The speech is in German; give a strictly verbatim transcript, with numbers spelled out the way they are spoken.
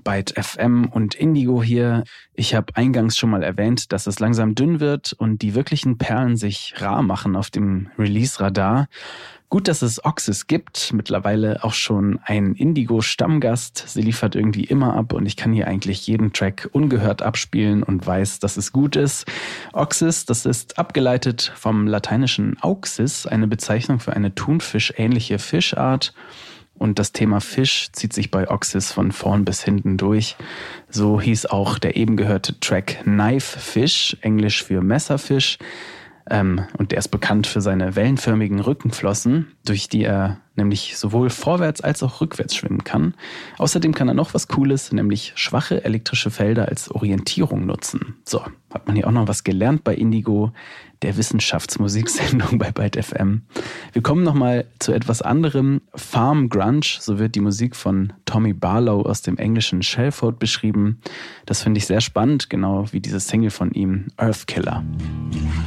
Byte F M und Indigo hier. Ich habe eingangs schon mal erwähnt, dass es langsam dünn wird und die wirklichen Perlen sich rar machen auf dem Release-Radar. Gut, dass es Oxys gibt, mittlerweile auch schon ein Indigo-Stammgast. Sie liefert irgendwie immer ab und ich kann hier eigentlich jeden Track ungehört abspielen und weiß, dass es gut ist. Oxys, das ist abgeleitet vom lateinischen Auxis, eine Bezeichnung für eine Thunfisch-ähnliche Fischart. Und das Thema Fisch zieht sich bei Oxys von vorn bis hinten durch. So hieß auch der eben gehörte Track Knife Fish, englisch für Messerfisch. Ähm, und der ist bekannt für seine wellenförmigen Rückenflossen, durch die er nämlich sowohl vorwärts als auch rückwärts schwimmen kann. Außerdem kann er noch was Cooles, nämlich schwache elektrische Felder als Orientierung nutzen. So, hat man hier auch noch was gelernt bei Indigo, der Wissenschaftsmusiksendung bei Byte F M. Wir kommen nochmal zu etwas anderem. Farm Grunge, so wird die Musik von Tommy Barlow aus dem englischen Shelford beschrieben. Das finde ich sehr spannend, genau wie diese Single von ihm, Earthkiller.